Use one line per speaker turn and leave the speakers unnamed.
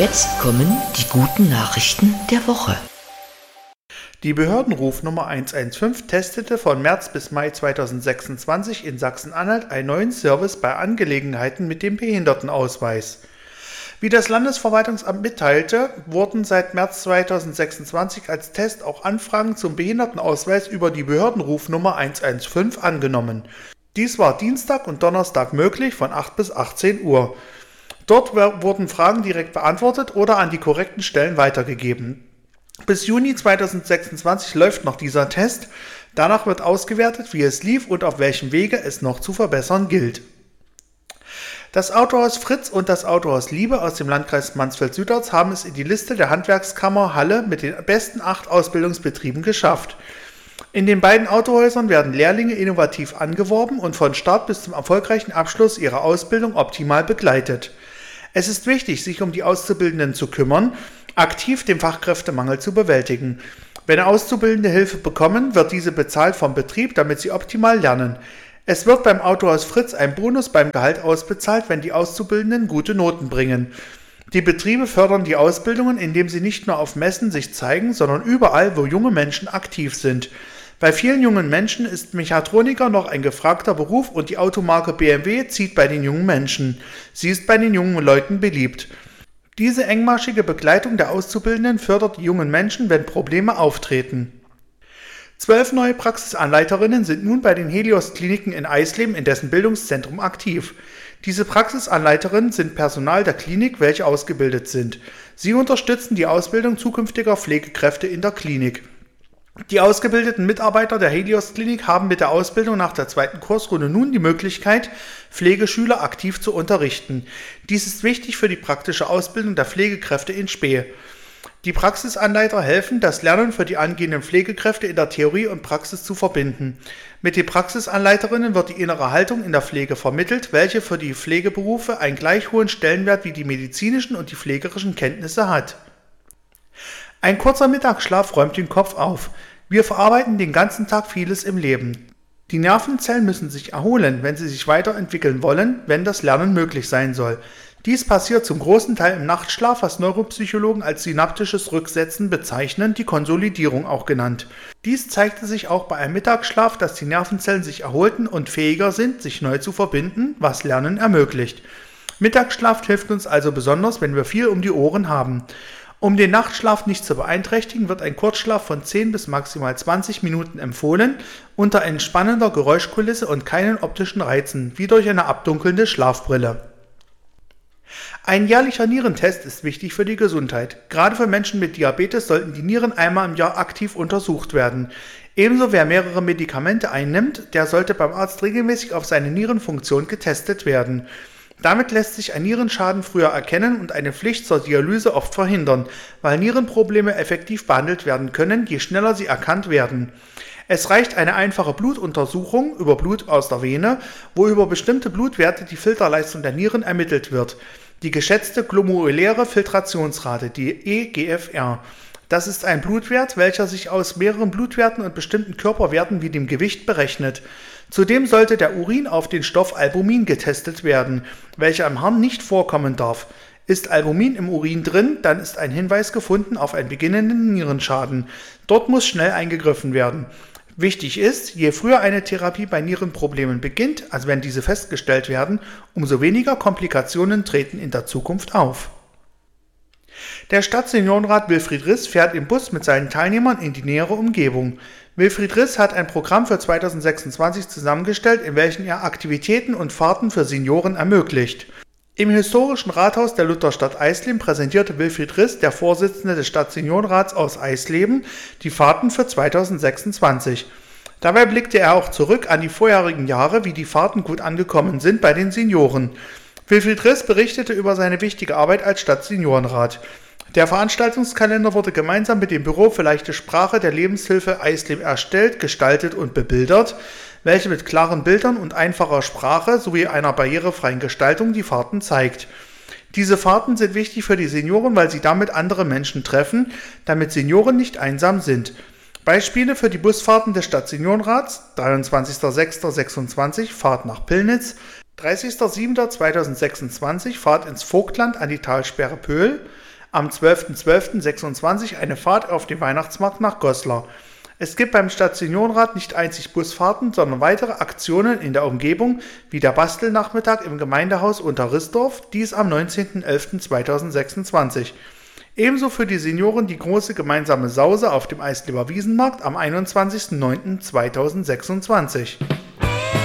jetzt kommen die guten Nachrichten der Woche.
Die Behördenrufnummer 115 testete von März bis Mai 2026 in Sachsen-Anhalt einen neuen Service bei Angelegenheiten mit dem Behindertenausweis. Wie das Landesverwaltungsamt mitteilte, wurden seit März 2026 als Test auch Anfragen zum Behindertenausweis über die Behördenrufnummer 115 angenommen. Dies war Dienstag und Donnerstag möglich von 8 bis 18 Uhr. Dort wurden Fragen direkt beantwortet oder an die korrekten Stellen weitergegeben. Bis Juni 2026 läuft noch dieser Test. Danach wird ausgewertet, wie es lief und auf welchem Wege es noch zu verbessern gilt. Das Autohaus Fritz und das Autohaus Liebe aus dem Landkreis Mansfeld-Südharz haben es in die Liste der Handwerkskammer Halle mit den besten 8 Ausbildungsbetrieben geschafft. In den beiden Autohäusern werden Lehrlinge innovativ angeworben und von Start bis zum erfolgreichen Abschluss ihrer Ausbildung optimal begleitet. Es ist wichtig, sich um die Auszubildenden zu kümmern, aktiv den Fachkräftemangel zu bewältigen. Wenn Auszubildende Hilfe bekommen, wird diese bezahlt vom Betrieb, damit sie optimal lernen. Es wird beim Autohaus Fritz ein Bonus beim Gehalt ausbezahlt, wenn die Auszubildenden gute Noten bringen. Die Betriebe fördern die Ausbildungen, indem sie nicht nur auf Messen sich zeigen, sondern überall, wo junge Menschen aktiv sind. Bei vielen jungen Menschen ist Mechatroniker noch ein gefragter Beruf und die Automarke BMW zieht bei den jungen Menschen. Sie ist bei den jungen Leuten beliebt. Diese engmaschige Begleitung der Auszubildenden fördert die jungen Menschen, wenn Probleme auftreten. 12 neue Praxisanleiterinnen sind nun bei den Helios-Kliniken in Eisleben in dessen Bildungszentrum aktiv. Diese Praxisanleiterinnen sind Personal der Klinik, welche ausgebildet sind. Sie unterstützen die Ausbildung zukünftiger Pflegekräfte in der Klinik. Die ausgebildeten Mitarbeiter der Helios-Klinik haben mit der Ausbildung nach der 2. Kursrunde nun die Möglichkeit, Pflegeschüler aktiv zu unterrichten. Dies ist wichtig für die praktische Ausbildung der Pflegekräfte in Späh. Die Praxisanleiter helfen, das Lernen für die angehenden Pflegekräfte in der Theorie und Praxis zu verbinden. Mit den Praxisanleiterinnen wird die innere Haltung in der Pflege vermittelt, welche für die Pflegeberufe einen gleich hohen Stellenwert wie die medizinischen und die pflegerischen Kenntnisse hat. Ein kurzer Mittagsschlaf räumt den Kopf auf. Wir verarbeiten den ganzen Tag vieles im Leben. Die Nervenzellen müssen sich erholen, wenn sie sich weiterentwickeln wollen, wenn das Lernen möglich sein soll. Dies passiert zum großen Teil im Nachtschlaf, was Neuropsychologen als synaptisches Rücksetzen bezeichnen, die Konsolidierung auch genannt. Dies zeigte sich auch bei einem Mittagsschlaf, dass die Nervenzellen sich erholten und fähiger sind, sich neu zu verbinden, was Lernen ermöglicht. Mittagsschlaf hilft uns also besonders, wenn wir viel um die Ohren haben. Um den Nachtschlaf nicht zu beeinträchtigen, wird ein Kurzschlaf von 10 bis maximal 20 Minuten empfohlen, unter entspannender Geräuschkulisse und keinen optischen Reizen, wie durch eine abdunkelnde Schlafbrille. Ein jährlicher Nierentest ist wichtig für die Gesundheit. Gerade für Menschen mit Diabetes sollten die Nieren einmal im Jahr aktiv untersucht werden. Ebenso wer mehrere Medikamente einnimmt, der sollte beim Arzt regelmäßig auf seine Nierenfunktion getestet werden. Damit lässt sich ein Nierenschaden früher erkennen und eine Pflicht zur Dialyse oft verhindern, weil Nierenprobleme effektiv behandelt werden können, je schneller sie erkannt werden. Es reicht eine einfache Blutuntersuchung über Blut aus der Vene, wo über bestimmte Blutwerte die Filterleistung der Nieren ermittelt wird. Die geschätzte glomeruläre Filtrationsrate, die eGFR. Das ist ein Blutwert, welcher sich aus mehreren Blutwerten und bestimmten Körperwerten wie dem Gewicht berechnet. Zudem sollte der Urin auf den Stoff Albumin getestet werden, welcher im Harn nicht vorkommen darf. Ist Albumin im Urin drin, dann ist ein Hinweis gefunden auf einen beginnenden Nierenschaden. Dort muss schnell eingegriffen werden. Wichtig ist, je früher eine Therapie bei Nierenproblemen beginnt, also wenn diese festgestellt werden, umso weniger Komplikationen treten in der Zukunft auf. Der Stadtseniorenrat Wilfried Riss fährt im Bus mit seinen Teilnehmern in die nähere Umgebung. Wilfried Riss hat ein Programm für 2026 zusammengestellt, in welchem er Aktivitäten und Fahrten für Senioren ermöglicht. Im historischen Rathaus der Lutherstadt Eisleben präsentierte Wilfried Riss, der Vorsitzende des Stadtseniorenrats aus Eisleben, die Fahrten für 2026. Dabei blickte er auch zurück an die vorherigen Jahre, wie die Fahrten gut angekommen sind bei den Senioren. Wilfried Riss berichtete über seine wichtige Arbeit als Stadtseniorenrat. Der Veranstaltungskalender wurde gemeinsam mit dem Büro für leichte Sprache der Lebenshilfe Eisleben erstellt, gestaltet und bebildert, welche mit klaren Bildern und einfacher Sprache sowie einer barrierefreien Gestaltung die Fahrten zeigt. Diese Fahrten sind wichtig für die Senioren, weil sie damit andere Menschen treffen, damit Senioren nicht einsam sind. Beispiele für die Busfahrten des Stadtseniorenrats: 23.06.26 Fahrt nach Pillnitz, 30.07.2026 Fahrt ins Vogtland an die Talsperre Pöhl, Am 12.12.26 eine Fahrt auf den Weihnachtsmarkt nach Goslar. Es gibt beim Stadtseniorenrat nicht einzig Busfahrten, sondern weitere Aktionen in der Umgebung, wie der Bastelnachmittag im Gemeindehaus Unterrissdorf, dies am 19.11.2026. Ebenso für die Senioren die große gemeinsame Sause auf dem Eisleber Wiesenmarkt am 21.09.2026.